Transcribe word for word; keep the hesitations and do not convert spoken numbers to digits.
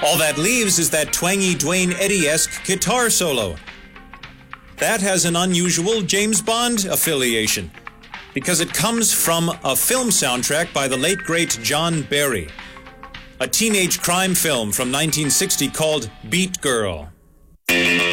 All that leaves is that twangy Dwayne Eddy-esque guitar solo. That has an unusual James Bond affiliation, because it comes from a film soundtrack by the late great John Barry, a teenage crime film from nineteen sixty called Beat Girl.